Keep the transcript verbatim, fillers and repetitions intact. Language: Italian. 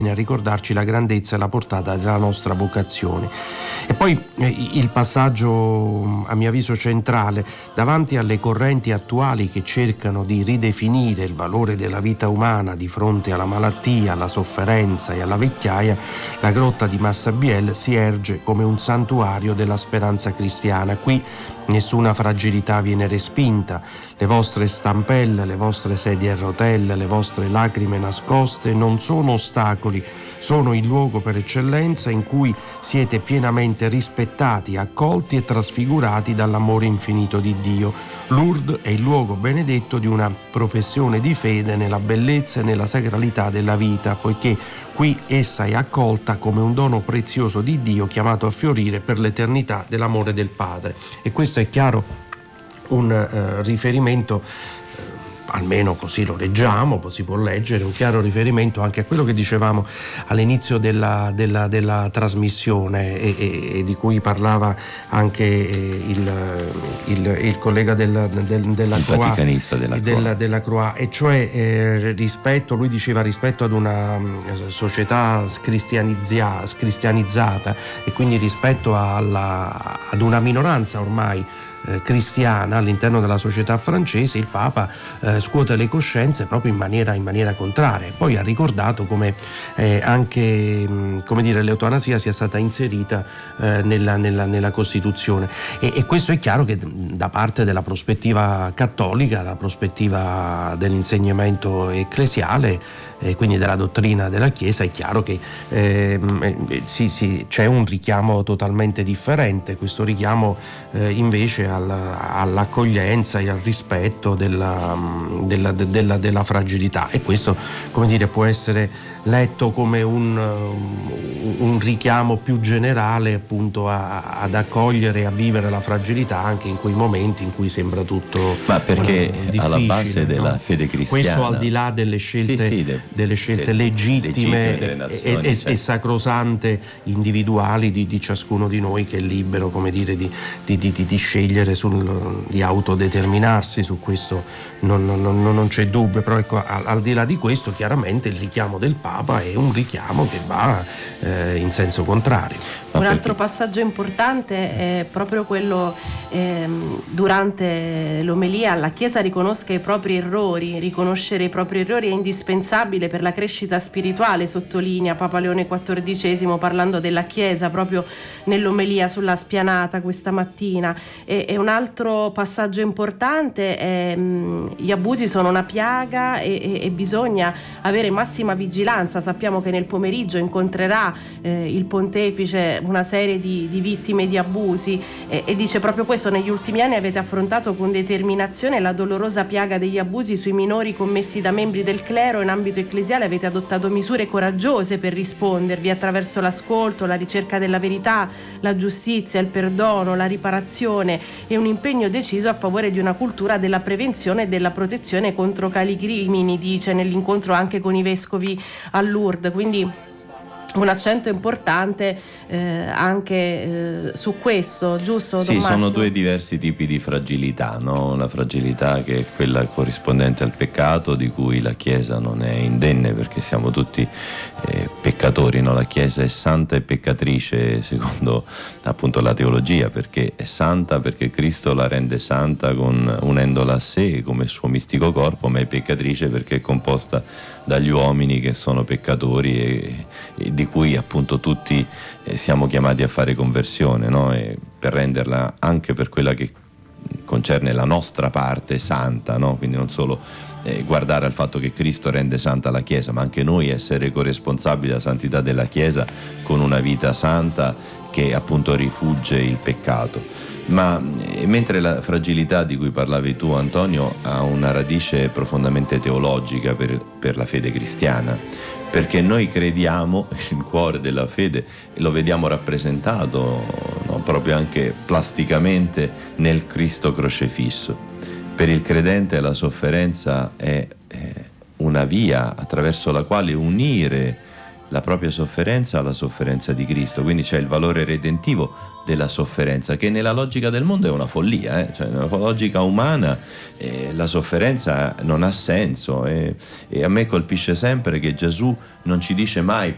a ricordarci la grandezza e la portata della nostra vocazione. E poi eh, il passaggio a mio avviso centrale: davanti alle correnti attuali che cercano di ridefinire il valore della vita umana di fronte alla malattia, alla sofferenza e alla vecchiaia, la grotta di Massabielle si erge come un santuario della speranza cristiana. Qui nessuna fragilità viene respinta, le vostre stampelle, le vostre sedie a rotelle, le vostre lacrime nascoste non sono ostacoli, sono il luogo per eccellenza in cui siete pienamente rispettati, accolti e trasfigurati dall'amore infinito di Dio. Lourdes è il luogo benedetto di una professione di fede nella bellezza e nella sacralità della vita, poiché qui essa è accolta come un dono prezioso di Dio chiamato a fiorire per l'eternità dell'amore del Padre. E questo è chiaro un eh, riferimento, almeno così lo leggiamo, si può leggere, un chiaro riferimento anche a quello che dicevamo all'inizio della, della, della trasmissione e, e, e di cui parlava anche il, il, il collega del, del, della il Croix, vaticanista della, della, della Croix, e cioè eh, rispetto, lui diceva rispetto ad una società cristianizzata e quindi rispetto alla, ad una minoranza ormai Eh, cristiana all'interno della società francese, il Papa eh, scuote le coscienze proprio in maniera, in maniera contraria. Poi ha ricordato come eh, anche mh, come dire, l'eutanasia sia stata inserita eh, nella, nella, nella Costituzione e, e questo è chiaro che da parte della prospettiva cattolica, la prospettiva dell'insegnamento ecclesiale e quindi della dottrina della Chiesa, è chiaro che eh, sì, sì, c'è un richiamo totalmente differente. Questo richiamo eh, invece alla, all'accoglienza e al rispetto della, della, della, della fragilità, e questo, come dire, può essere letto come un, un richiamo più generale appunto a, ad accogliere e a vivere la fragilità anche in quei momenti in cui sembra tutto ma perché eh, alla base della no? fede cristiana, questo al di là delle scelte, sì, sì, de, delle scelte de, legittime, legittime nazioni, e, e, certo. e sacrosante individuali di, di ciascuno di noi, che è libero, come dire, di, di, di, di scegliere sul, di autodeterminarsi. Su questo non, non, non, non c'è dubbio, però ecco, al, al di là di questo chiaramente il richiamo del Papa è un richiamo che va eh, in senso contrario. Un altro passaggio importante è proprio quello ehm, durante l'omelia: la Chiesa riconosca i propri errori. Riconoscere i propri errori è indispensabile per la crescita spirituale, sottolinea Papa Leone quattordicesimo parlando della Chiesa proprio nell'omelia sulla Spianata questa mattina. E, e un altro passaggio importante è mh, gli abusi sono una piaga e, e, e bisogna avere massima vigilanza. Sappiamo che nel pomeriggio incontrerà eh, il pontefice una serie di, di vittime di abusi e, e dice proprio questo: negli ultimi anni avete affrontato con determinazione la dolorosa piaga degli abusi sui minori commessi da membri del clero in ambito ecclesiale, avete adottato misure coraggiose per rispondervi attraverso l'ascolto, la ricerca della verità, la giustizia, il perdono, la riparazione e un impegno deciso a favore di una cultura della prevenzione e della protezione contro tali crimini, dice nell'incontro anche con i vescovi a Lourdes. Quindi un accento importante eh, anche eh, su questo, giusto? Don Sì, Massimo? sono due diversi tipi di fragilità, no? La fragilità che è quella corrispondente al peccato, di cui la Chiesa non è indenne, perché siamo tutti eh, peccatori, no? La Chiesa è santa e peccatrice secondo appunto la teologia, perché è santa perché Cristo la rende santa con, unendola a sé come suo mistico corpo, ma è peccatrice perché è composta dagli uomini che sono peccatori e, e di cui appunto tutti eh, siamo chiamati a fare conversione, no? E per renderla, anche per quella che concerne la nostra parte, santa, no? Quindi non solo eh, guardare al fatto che Cristo rende santa la Chiesa, ma anche noi essere corresponsabili della santità della Chiesa con una vita santa che appunto rifugge il peccato. Ma eh, mentre la fragilità di cui parlavi tu, Antonio, ha una radice profondamente teologica per, per la fede cristiana, perché noi crediamo, il cuore della fede, e lo vediamo rappresentato, no, proprio anche plasticamente nel Cristo crocefisso. Per il credente la sofferenza è, è una via attraverso la quale unire la propria sofferenza alla sofferenza di Cristo, quindi c'è il valore redentivo della sofferenza, che nella logica del mondo è una follia, eh? Cioè nella logica umana eh, la sofferenza non ha senso, eh? E a me colpisce sempre che Gesù non ci dice mai